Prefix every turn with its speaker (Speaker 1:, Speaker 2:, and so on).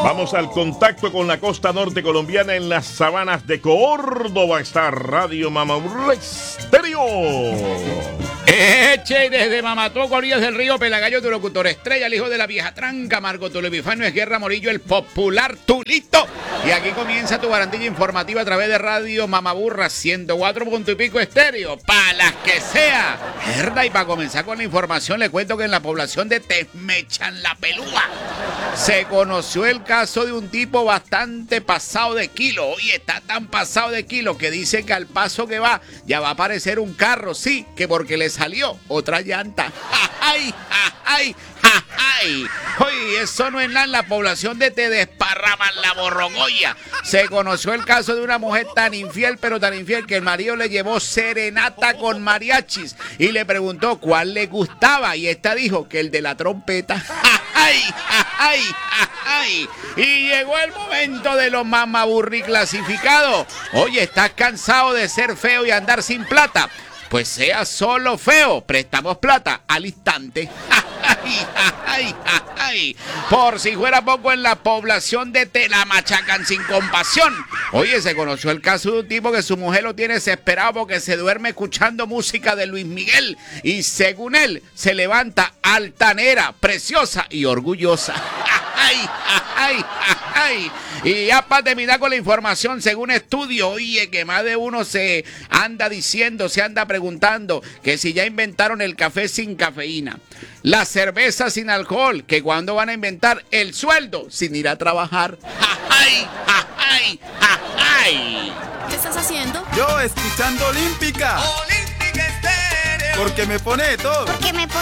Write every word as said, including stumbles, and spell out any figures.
Speaker 1: Vamos al contacto con la costa norte colombiana en las sabanas de Córdoba. Está Radio Mamaburra Estéreo.
Speaker 2: Eche desde Mamatoco, orillas del río Pelagayo, tu locutor estrella, el hijo de la vieja tranca, Marco Tulio Epifanio es Guerra Morillo, el popular Tulito. Y aquí comienza tu barandilla informativa a través de Radio Mamaburra ciento cuatro punto y pico estéreo, para las que sea. Herda, y para comenzar con la información, le cuento que en la población de Temechan la Pelúa se conoció el caso de un tipo bastante pasado de kilo. Oye, está tan pasado de kilo que dice que al paso que va ya va a aparecer un carro, sí, que porque le salió otra llanta. ¡Ay, ay, ay, ay! Oye, eso no es nada, en la población de Te Desparraman la Borrogoya se conoció el caso de una mujer tan infiel, pero tan infiel, que el marido le llevó serenata con mariachis y le preguntó cuál le gustaba, y esta dijo que el de la trompeta. ¡Ay, ay, ay! Y llegó el momento de los mamaburri clasificados. Oye, ¿estás cansado de ser feo y andar sin plata? Pues sea solo feo, prestamos plata al instante. ¡Ay, ay, ay! Por si fuera poco, en la población de Te la Machacan sin compasión. Oye, se conoció el caso de un tipo que su mujer lo tiene desesperado porque se duerme escuchando música de Luis Miguel. Y según él, se levanta altanera, preciosa y orgullosa. ¡Ay, ay, ay! Y ya para terminar con la información, según estudio, oye, que más de uno se anda diciendo, se anda preguntando que si ya inventaron el café sin cafeína, la cerveza sin alcohol, que cuando van a inventar el sueldo sin ir a trabajar. ¡Ay, ay, ay!
Speaker 3: ¿Qué estás haciendo?
Speaker 4: Yo escuchando Olímpica.
Speaker 5: Olímpica Estéreo.
Speaker 4: Porque me pone de todo.
Speaker 3: Porque me pone